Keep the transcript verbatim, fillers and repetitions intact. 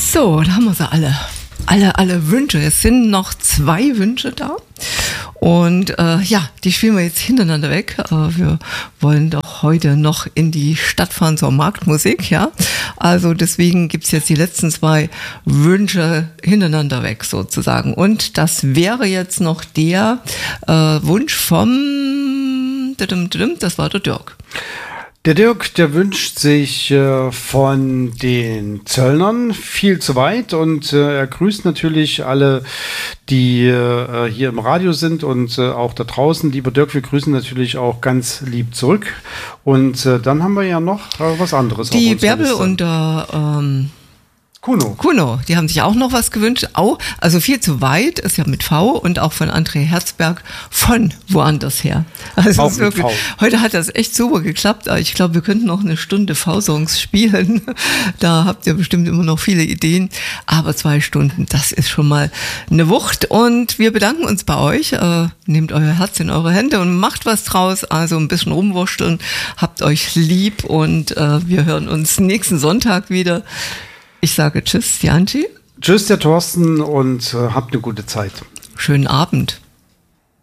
So, da haben wir sie alle. Alle, alle Wünsche. Es sind noch zwei Wünsche da. Und äh, ja, die spielen wir jetzt hintereinander weg. Äh, wir wollen doch heute noch in die Stadt fahren zur Marktmusik, ja. Also deswegen gibt's jetzt die letzten zwei Wünsche hintereinander weg sozusagen. Und das wäre jetzt noch der äh, Wunsch vom, das war der Dirk. Der Dirk, der wünscht sich äh, von den Zöllnern viel zu weit und äh, er grüßt natürlich alle, die äh, hier im Radio sind und äh, auch da draußen. Lieber Dirk, wir grüßen natürlich auch ganz lieb zurück. Und äh, dann haben wir ja noch äh, was anderes. Die Bärbel und der ähm Kuno. Kuno, die haben sich auch noch was gewünscht. Auch, also viel zu weit, ist ja mit V und auch von André Herzberg von woanders her. Also auch ist wirklich, mit V. Heute hat das echt super geklappt. Ich glaube, wir könnten noch eine Stunde V-Songs spielen. Da habt ihr bestimmt immer noch viele Ideen. Aber zwei Stunden, das ist schon mal eine Wucht. Und wir bedanken uns bei euch. Äh, nehmt euer Herz in eure Hände und macht was draus. Also ein bisschen rumwurschteln. Habt euch lieb und äh, wir hören uns nächsten Sonntag wieder. Ich sage tschüss, die Angie. Tschüss, der Thorsten und äh, habt eine gute Zeit. Schönen Abend.